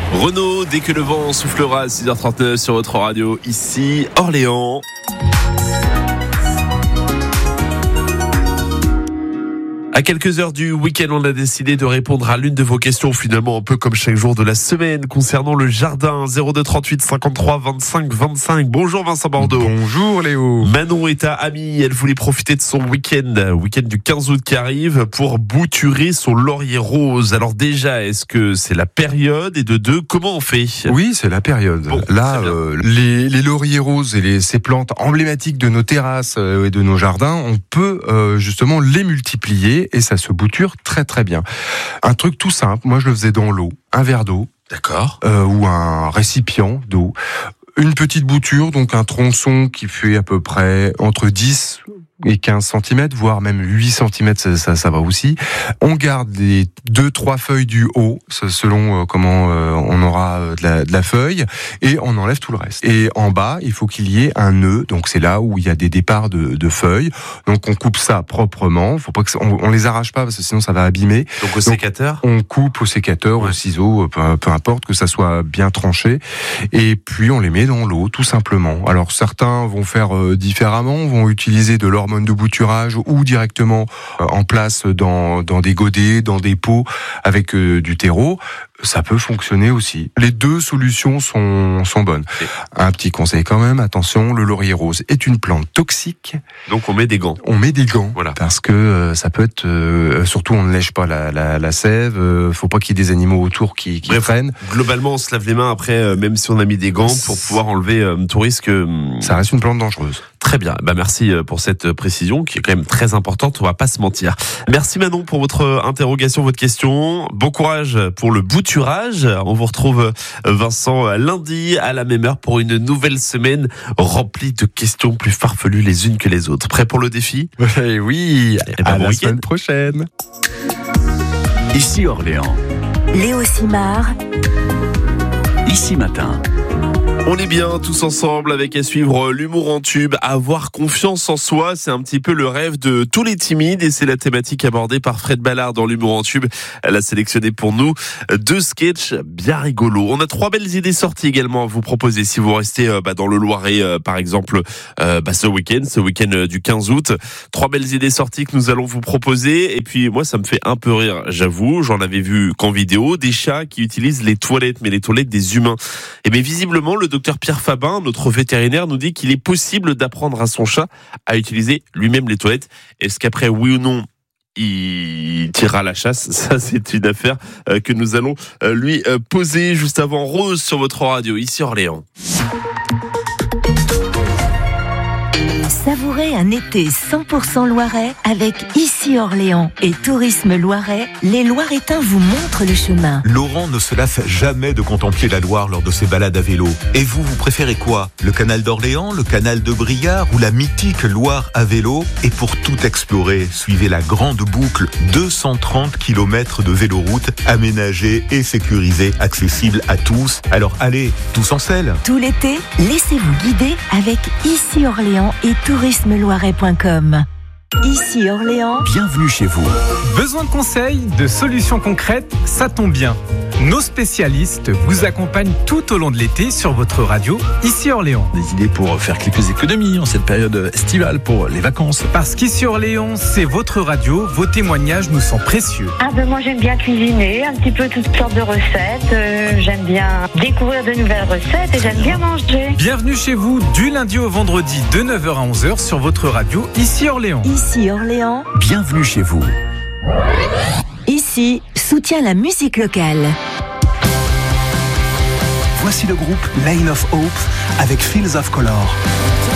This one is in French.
Renaud, dès que le vent soufflera à 6h39 sur votre radio, ici Orléans. À quelques heures du week-end, on a décidé de répondre à l'une de vos questions, finalement un peu comme chaque jour de la semaine, concernant le jardin. 02 38 53 25 25. Bonjour Vincent Bordeaux. Bonjour Léo. Manon est à Amy, elle voulait profiter de son week-end du 15 août qui arrive, pour bouturer son laurier rose. Alors déjà, est-ce que c'est la période, et de deux, comment on fait? Oui, c'est la période. Bon, là, les lauriers roses et ces plantes emblématiques de nos terrasses et de nos jardins, on peut justement les multiplier et ça se bouture très très bien. Un truc tout simple, moi je le faisais dans l'eau, un verre d'eau, d'accord, ou un récipient d'eau, une petite bouture, donc un tronçon qui fait à peu près entre 10 et 15 cm, voire même 8 cm, ça va aussi. On garde les 2-3 feuilles du haut, selon comment on aura de la feuille, et on enlève tout le reste. Et en bas, il faut qu'il y ait un nœud, donc c'est là où il y a des départs de feuilles. Donc on coupe ça proprement, faut pas que on les arrache pas, parce que sinon ça va abîmer. Donc au sécateur ? On coupe au sécateur, au ciseau, peu importe, que ça soit bien tranché, et puis on les met dans l'eau, tout simplement. Alors certains vont faire différemment, vont utiliser de l'hormone de bouturage ou directement en place dans des godets, dans des pots avec du terreau. Ça peut fonctionner aussi. Les deux solutions sont bonnes. Un petit conseil quand même, attention, le laurier rose est une plante toxique. Donc on met des gants. On met des gants, voilà. Parce que ça peut être... surtout on ne lèche pas la sève, faut pas qu'il y ait des animaux autour qui prennent. Globalement, on se lave les mains après, même si on a mis des gants, pour pouvoir enlever tout risque. Ça reste une plante dangereuse. Très bien, merci pour cette précision qui est quand même très importante, on va pas se mentir. Merci Manon pour votre interrogation, votre question. Bon courage pour le bouturage. On vous retrouve Vincent lundi à la même heure pour une nouvelle semaine remplie de questions plus farfelues les unes que les autres. Prêt pour le défi ? Oui, à bon la week-end. semaine prochaine. Ici Orléans. Léo Simard. Ici Matin. On est bien tous ensemble avec à suivre l'humour en tube. Avoir confiance en soi, c'est un petit peu le rêve de tous les timides et c'est la thématique abordée par Fred Ballard dans l'humour en tube. Elle a sélectionné pour nous 2 sketchs bien rigolos. On a 3 belles idées sorties également à vous proposer si vous restez dans le Loiret par exemple ce week-end du 15 août. 3 belles idées sorties que nous allons vous proposer et puis moi ça me fait un peu rire, j'avoue. J'en avais vu qu'en vidéo des chats qui utilisent les toilettes, mais les toilettes des humains. Et bien visiblement le docteur Pierre Fabin, notre vétérinaire, nous dit qu'il est possible d'apprendre à son chat à utiliser lui-même les toilettes. Est-ce qu'après, oui ou non, il tirera la chasse? Ça, c'est une affaire que nous allons lui poser juste avant. Rose sur votre radio, ici Orléans. Savourez un été 100% loirais avec Ici Orléans et Tourisme Loiret. Les Loiretains vous montrent le chemin. Laurent ne se lasse jamais de contempler la Loire lors de ses balades à vélo. Et vous préférez quoi ? Le canal d'Orléans, le canal de Briare ou la mythique Loire à vélo ? Et pour tout explorer, suivez la grande boucle, 230 km de véloroute aménagée et sécurisée, accessible à tous. Alors allez, tous en selle. Tout l'été, laissez-vous guider avec Ici Orléans et tourismeloiret.com. Ici Orléans. Bienvenue chez vous. Besoin de conseils, de solutions concrètes, ça tombe bien. Nos spécialistes vous accompagnent tout au long de l'été sur votre radio, Ici Orléans. Des idées pour faire quelques économies en cette période estivale pour les vacances. Parce qu'Ici Orléans, c'est votre radio, vos témoignages nous sont précieux. Moi j'aime bien cuisiner, un petit peu toutes sortes de recettes, j'aime bien découvrir de nouvelles recettes et j'aime bien manger. Bienvenue chez vous du lundi au vendredi de 9h à 11h sur votre radio, Ici Orléans. Ici Orléans. Bienvenue chez vous. Ici, soutient la musique locale. Voici le groupe Lane of Hope avec Fields of Color.